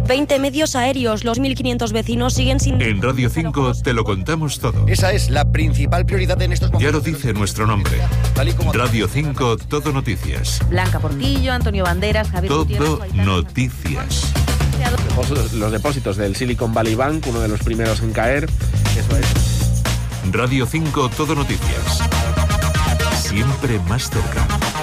20 medios aéreos, los 1.500 vecinos siguen sin... En Radio 5 te lo contamos todo. Esa es la principal prioridad en estos momentos. Ya lo dice nuestro nombre. Radio 5, Todo Noticias. Blanca Portillo, Antonio Banderas, Javier Todo Noticias. Los depósitos del Silicon Valley Bank, uno de los primeros en caer. Eso es. Radio 5, Todo Noticias. Siempre más cerca.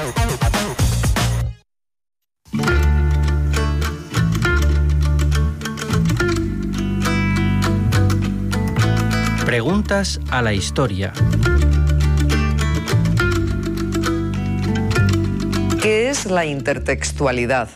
Preguntas a la historia. ¿Qué es la intertextualidad?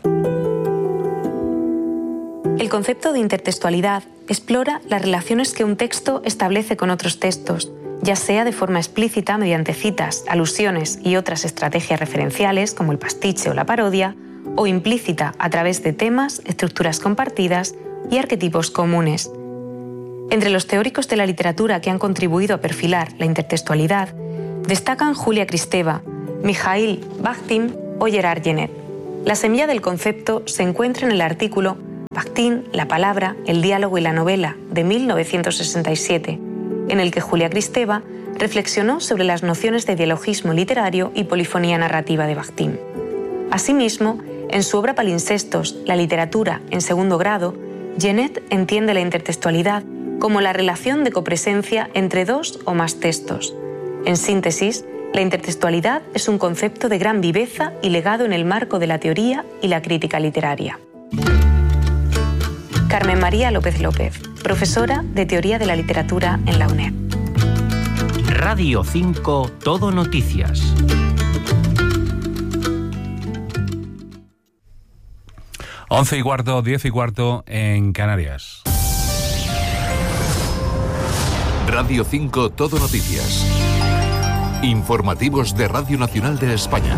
El concepto de intertextualidad explora las relaciones que un texto establece con otros textos, ya sea de forma explícita mediante citas, alusiones y otras estrategias referenciales como el pastiche o la parodia, o implícita a través de temas, estructuras compartidas y arquetipos comunes. Entre los teóricos de la literatura que han contribuido a perfilar la intertextualidad destacan Julia Kristeva, Mikhail Bakhtin o Gerard Genette. La semilla del concepto se encuentra en el artículo Bakhtin, la palabra, el diálogo y la novela de 1967, en el que Julia Kristeva reflexionó sobre las nociones de dialogismo literario y polifonía narrativa de Bakhtin. Asimismo, en su obra Palincestos, la literatura en segundo grado, Genette entiende la intertextualidad como la relación de copresencia entre dos o más textos. En síntesis, la intertextualidad es un concepto de gran viveza y legado en el marco de la teoría y la crítica literaria. Carmen María López López, profesora de Teoría de la Literatura en la UNED. Radio 5, Todo Noticias. 11:15, 10:15 en Canarias. Radio 5, Todo Noticias. Informativos de Radio Nacional de España.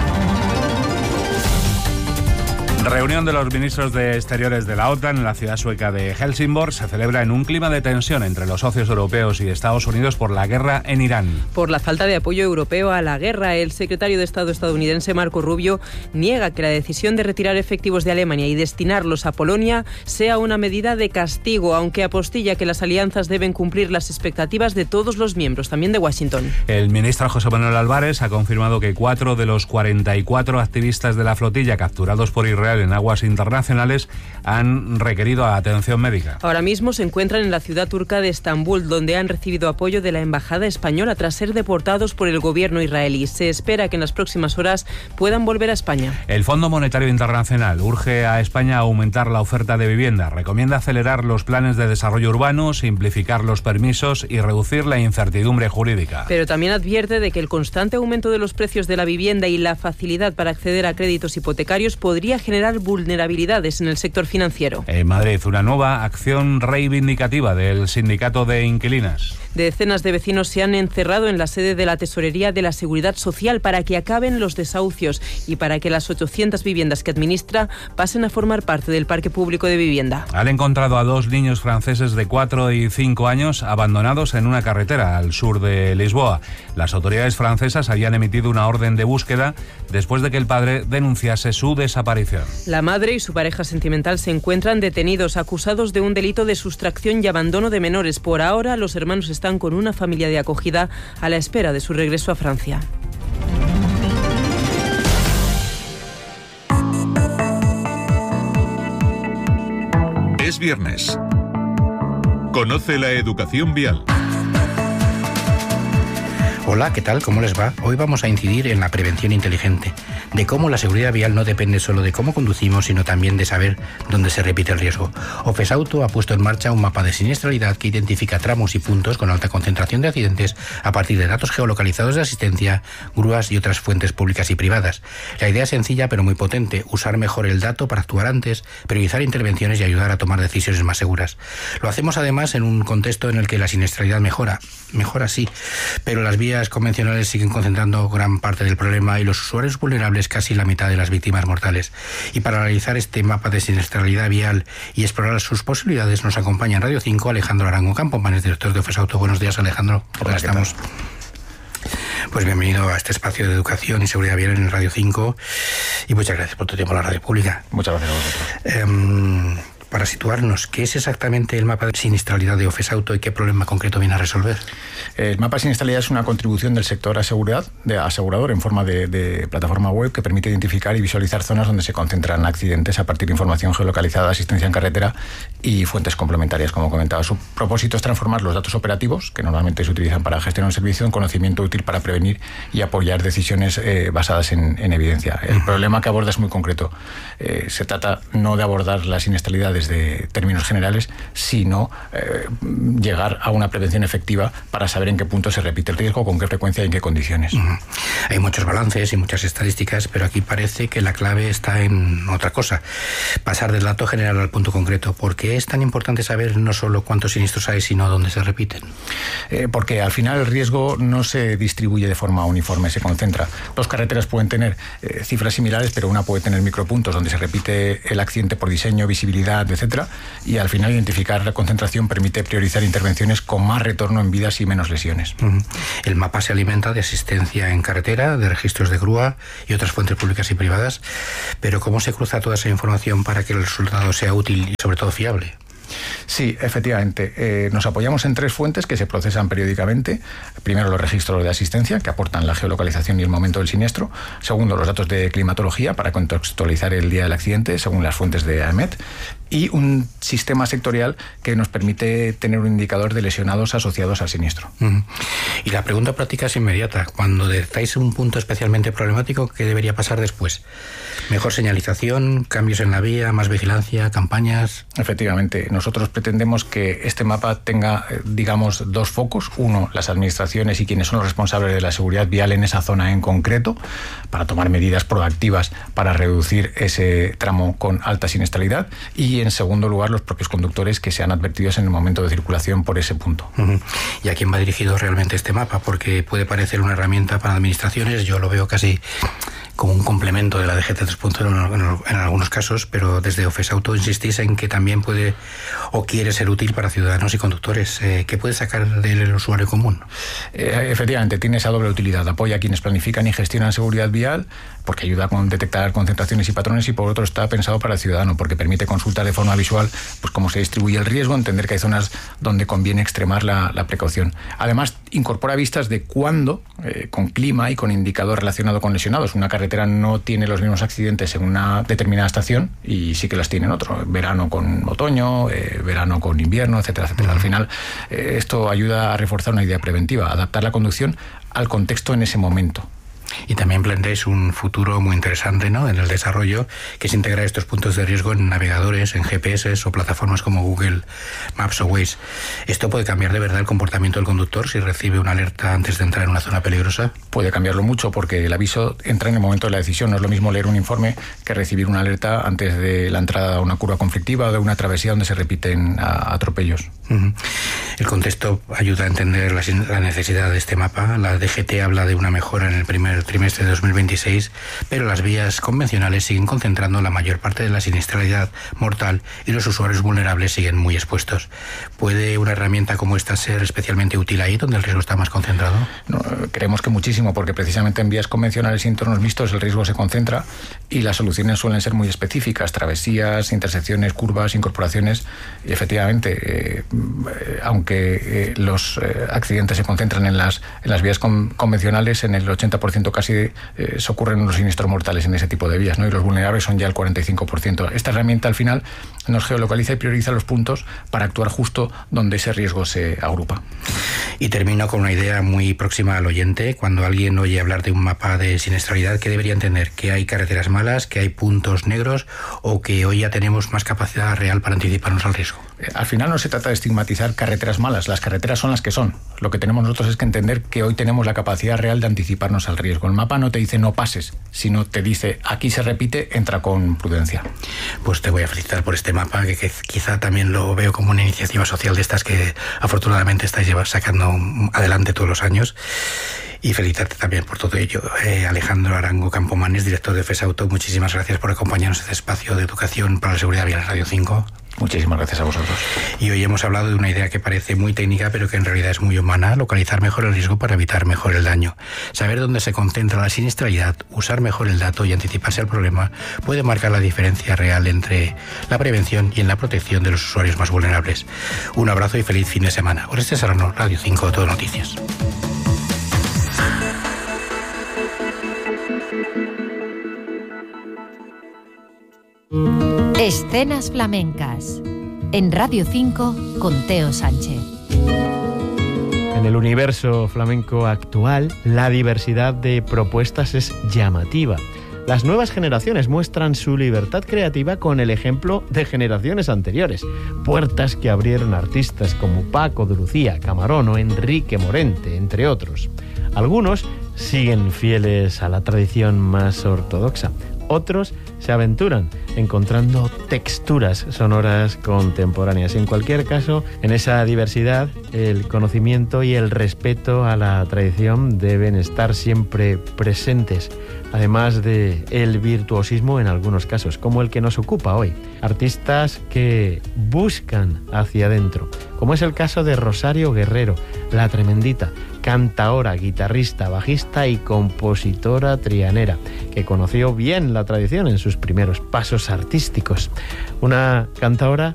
Reunión de los ministros de Exteriores de la OTAN en la ciudad sueca de Helsingborg se celebra en un clima de tensión entre los socios europeos y Estados Unidos por la guerra en Irán. Por la falta de apoyo europeo a la guerra, el secretario de Estado estadounidense Marco Rubio niega que la decisión de retirar efectivos de Alemania y destinarlos a Polonia sea una medida de castigo, aunque apostilla que las alianzas deben cumplir las expectativas de todos los miembros, también de Washington. El ministro José Manuel Álvarez ha confirmado que 4 de los 44 activistas de la flotilla capturados por Israel en aguas internacionales han requerido atención médica. Ahora mismo se encuentran en la ciudad turca de Estambul, donde han recibido apoyo de la embajada española tras ser deportados por el gobierno israelí. Se espera que en las próximas horas puedan volver a España. El Fondo Monetario Internacional urge a España a aumentar la oferta de vivienda. Recomienda acelerar los planes de desarrollo urbano, simplificar los permisos y reducir la incertidumbre jurídica. Pero también advierte de que el constante aumento de los precios de la vivienda y la facilidad para acceder a créditos hipotecarios podría generar vulnerabilidades en el sector financiero. En Madrid, una nueva acción reivindicativa del sindicato de inquilinas. Decenas de vecinos se han encerrado en la sede de la Tesorería de la Seguridad Social para que acaben los desahucios y para que las 800 viviendas que administra pasen a formar parte del parque público de vivienda. Han encontrado a 2 niños franceses de 4 y 5 años abandonados en una carretera al sur de Lisboa. Las autoridades francesas habían emitido una orden de búsqueda después de que el padre denunciase su desaparición. La madre y su pareja sentimental se encuentran detenidos, acusados de un delito de sustracción y abandono de menores. Por ahora, los hermanos están con una familia de acogida a la espera de su regreso a Francia. Es viernes. Conoce la educación vial. Hola, ¿qué tal? ¿Cómo les va? Hoy vamos a incidir en la prevención inteligente, de cómo la seguridad vial no depende solo de cómo conducimos, sino también de saber dónde se repite el riesgo. Ofesauto ha puesto en marcha un mapa de siniestralidad que identifica tramos y puntos con alta concentración de accidentes a partir de datos geolocalizados de asistencia, grúas y otras fuentes públicas y privadas. La idea es sencilla pero muy potente: usar mejor el dato para actuar antes, priorizar intervenciones y ayudar a tomar decisiones más seguras. Lo hacemos además en un contexto en el que la siniestralidad mejora sí, pero las vías convencionales siguen concentrando gran parte del problema y los usuarios vulnerables casi la mitad de las víctimas mortales. Y para analizar este mapa de siniestralidad vial y explorar sus posibilidades nos acompaña en Radio 5 Alejandro Arango Campomanes, director de Ofesauto. Buenos días, Alejandro. ¿Cómo estamos? Pues bienvenido a este espacio de educación y seguridad vial en Radio 5 y muchas gracias por tu tiempo en la radio pública. Muchas gracias a vosotros. para situarnos, ¿qué es exactamente el mapa de siniestralidad de Ofesauto y qué problema concreto viene a resolver? El mapa de siniestralidad es una contribución del sector asegurador en forma de plataforma web que permite identificar y visualizar zonas donde se concentran accidentes a partir de información geolocalizada, asistencia en carretera y fuentes complementarias, como comentaba. Su propósito es transformar los datos operativos, que normalmente se utilizan para gestionar un servicio, en conocimiento útil para prevenir y apoyar decisiones basadas en evidencia. El problema que aborda es muy concreto. Se trata no de abordar la siniestralidad desde términos generales, sino llegar a una prevención efectiva para saber en qué punto se repite el riesgo, con qué frecuencia y en qué condiciones. Hay muchos balances y muchas estadísticas, pero aquí parece que la clave está en otra cosa: pasar del dato general al punto concreto. ¿Por qué es tan importante saber no solo cuántos siniestros hay, sino dónde se repiten? Porque al final el riesgo no se distribuye de forma uniforme, se concentra. Dos carreteras pueden tener cifras similares, pero una puede tener micropuntos donde se repite el accidente por diseño, visibilidad, etcétera, y al final identificar la concentración permite priorizar intervenciones con más retorno en vidas y menos lesiones. El mapa se alimenta de asistencia en carretera, de registros de grúa y otras fuentes públicas y privadas, pero ¿cómo se cruza toda esa información para que el resultado sea útil y sobre todo fiable? Sí, efectivamente. Nos apoyamos en 3 fuentes que se procesan periódicamente. Primero, los registros de asistencia, que aportan la geolocalización y el momento del siniestro. Segundo, los datos de climatología, para contextualizar el día del accidente, según las fuentes de AEMET. Y un sistema sectorial que nos permite tener un indicador de lesionados asociados al siniestro. Y la pregunta práctica es inmediata. Cuando detectáis un punto especialmente problemático, ¿qué debería pasar después? ¿Mejor señalización, cambios en la vía, más vigilancia, campañas? Efectivamente. Nosotros pretendemos que este mapa tenga, digamos, 2 focos. Uno, las administraciones y quienes son los responsables de la seguridad vial en esa zona en concreto, para tomar medidas proactivas para reducir ese tramo con alta siniestralidad. Y en segundo lugar, los propios conductores que sean advertidos en el momento de circulación por ese punto. ¿Y a quién va dirigido realmente este mapa? Porque puede parecer una herramienta para administraciones, yo lo veo casi como un complemento de la DGT 3.0 en algunos casos, pero desde Ofesauto insistís en que también puede o quiere ser útil para ciudadanos y conductores. ¿Qué puede sacar del usuario común? Efectivamente, tiene esa doble utilidad. Apoya a quienes planifican y gestionan seguridad vial, porque ayuda a detectar concentraciones y patrones, y por otro está pensado para el ciudadano, porque permite consultar de forma visual pues cómo se distribuye el riesgo, entender que hay zonas donde conviene extremar la precaución. Además, incorpora vistas de cuándo, con clima y con indicador relacionado con lesionados. Una carretera no tiene los mismos accidentes en una determinada estación y sí que las tiene en otro. Verano con otoño, verano con invierno, etcétera, etcétera. Al final, esto ayuda a reforzar una idea preventiva, adaptar la conducción al contexto en ese momento. Y también planteáis un futuro muy interesante, ¿no?, en el desarrollo, que es integrar estos puntos de riesgo en navegadores, en GPS o plataformas como Google Maps o Waze. ¿Esto puede cambiar de verdad el comportamiento del conductor si recibe una alerta antes de entrar en una zona peligrosa? Puede cambiarlo mucho, porque el aviso entra en el momento de la decisión. No es lo mismo leer un informe que recibir una alerta antes de la entrada a una curva conflictiva o de una travesía donde se repiten atropellos. El contexto ayuda a entender la necesidad de este mapa. La DGT habla de una mejora en el primer trimestre de 2026, pero las vías convencionales siguen concentrando la mayor parte de la siniestralidad mortal y los usuarios vulnerables siguen muy expuestos. ¿Puede una herramienta como esta ser especialmente útil ahí, donde el riesgo está más concentrado? No, creemos que muchísimo, porque precisamente en vías convencionales y entornos mixtos el riesgo se concentra y las soluciones suelen ser muy específicas: travesías, intersecciones, curvas, incorporaciones. Y efectivamente, aunque los accidentes se concentran en las vías convencionales, en el 80% casi se ocurren unos siniestros mortales en ese tipo de vías, ¿no? Y los vulnerables son ya el 45%. Esta herramienta al final nos geolocaliza y prioriza los puntos para actuar justo donde ese riesgo se agrupa. Y termino con una idea muy próxima al oyente. Cuando alguien oye hablar de un mapa de siniestralidad, ¿qué debería entender? ¿Que hay carreteras malas, que hay puntos negros, o que hoy ya tenemos más capacidad real para anticiparnos al riesgo? Al final no se trata de estigmatizar carreteras malas. Las carreteras son las que son. Lo que tenemos nosotros es que entender que hoy tenemos la capacidad real de anticiparnos al riesgo. El mapa no te dice no pases, sino te dice aquí se repite, entra con prudencia. Pues te voy a felicitar por este mapa, que quizá también lo veo como una iniciativa social de estas que afortunadamente estáis sacando adelante todos los años. Y felicitarte también por todo ello. Alejandro Arango Campomanes, director de Ofesauto, muchísimas gracias por acompañarnos en este espacio de educación para la seguridad vial en Radio 5. Muchísimas gracias a vosotros. Y hoy hemos hablado de una idea que parece muy técnica, pero que en realidad es muy humana: localizar mejor el riesgo para evitar mejor el daño. Saber dónde se concentra la siniestralidad, usar mejor el dato y anticiparse al problema puede marcar la diferencia real entre la prevención y en la protección de los usuarios más vulnerables. Un abrazo y feliz fin de semana. Oreste Serrano, Radio 5, Todo Noticias. Escenas flamencas en Radio 5 con Teo Sánchez. En el universo flamenco actual, la diversidad de propuestas es llamativa. Las nuevas generaciones muestran su libertad creativa con el ejemplo de generaciones anteriores. Puertas que abrieron artistas como Paco de Lucía, Camarón o Enrique Morente, entre otros. Algunos siguen fieles a la tradición más ortodoxa. Otros se aventuran encontrando texturas sonoras contemporáneas. En cualquier caso, en esa diversidad, el conocimiento y el respeto a la tradición deben estar siempre presentes, además de el virtuosismo en algunos casos, como el que nos ocupa hoy. Artistas que buscan hacia adentro, como es el caso de Rosario Guerrero, la tremendita, cantaora, guitarrista, bajista y compositora trianera, que conoció bien la tradición en sus primeros pasos artísticos. Una cantaora